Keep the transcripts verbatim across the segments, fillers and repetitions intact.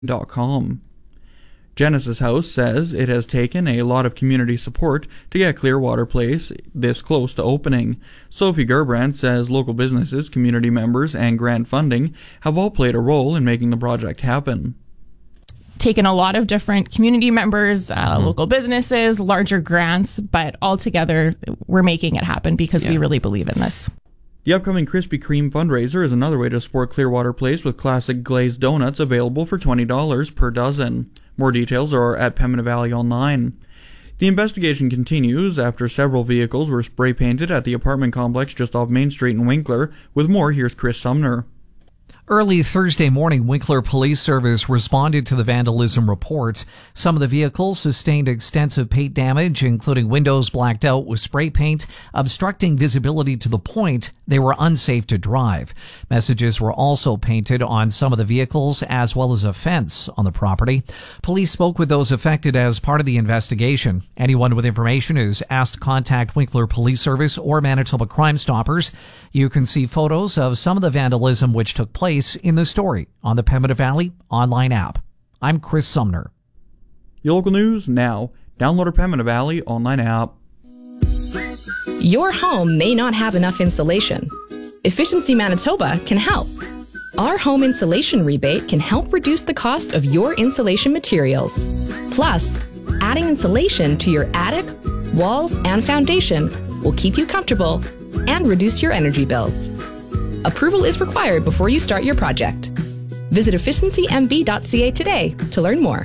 dot com. Genesis House says it has taken a lot of community support to get Clearwater Place this close to opening. Sophie Gerbrandt says local businesses, community members, and grant funding have all played a role in making the project happen. Taken a lot of different community members, uh, mm-hmm. local businesses, larger grants, but all together we're making it happen because yeah. we really believe in this. The upcoming Krispy Kreme fundraiser is another way to support Clearwater Place with classic glazed donuts available for twenty dollars per dozen. More details are at Pembina Valley Online. The investigation continues after several vehicles were spray painted at the apartment complex just off Main Street in Winkler. With more, here's Chris Sumner. Early Thursday morning, Winkler Police Service responded to the vandalism report. Some of the vehicles sustained extensive paint damage, including windows blacked out with spray paint, obstructing visibility to the point they were unsafe to drive. Messages were also painted on some of the vehicles, as well as a fence on the property. Police spoke with those affected as part of the investigation. Anyone with information is asked to contact Winkler Police Service or Manitoba Crime Stoppers. You can see photos of some of the vandalism which took place in the story on the Pembina Valley online app. I'm Chris Sumner. Your local news now. Download our Pembina Valley online app. Your home may not have enough insulation. Efficiency Manitoba can help. Our home insulation rebate can help reduce the cost of your insulation materials. Plus, adding insulation to your attic, walls, and foundation will keep you comfortable and reduce your energy bills. Approval is required before you start your project. Visit efficiency m b dot c a today to learn more.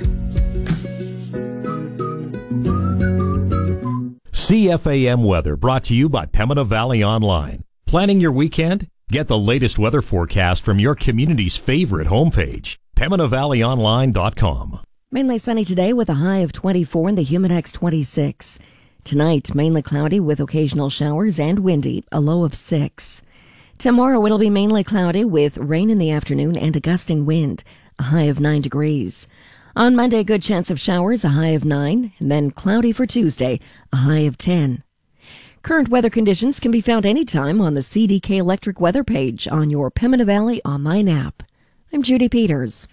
C F A M weather brought to you by Pembina Valley Online. Planning your weekend? Get the latest weather forecast from your community's favorite homepage, pembina valley online dot com. Mainly sunny today with a high of twenty-four and the Humidex twenty-six. Tonight, mainly cloudy with occasional showers and windy, a low of six. Tomorrow it'll be mainly cloudy with rain in the afternoon and a gusting wind, a high of nine degrees. On Monday, good chance of showers, a high of nine, and then cloudy for Tuesday, a high of ten. Current weather conditions can be found anytime on the C D K Electric weather page on your Pembina Valley online app. I'm Judy Peters.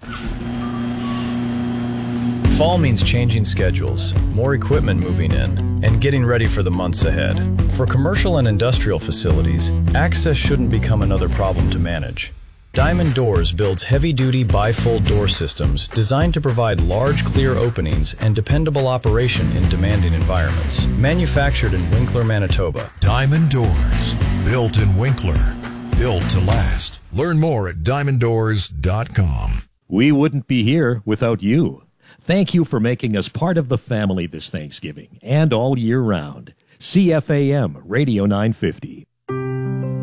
Fall means changing schedules, more equipment moving in, and getting ready for the months ahead. For commercial and industrial facilities, access shouldn't become another problem to manage. Diamond Doors builds heavy-duty bifold door systems designed to provide large, clear openings and dependable operation in demanding environments. Manufactured in Winkler, Manitoba. Diamond Doors, built in Winkler, built to last. Learn more at diamond doors dot com. We wouldn't be here without you. Thank you for making us part of the family this Thanksgiving and all year round. C F A M Radio nine fifty.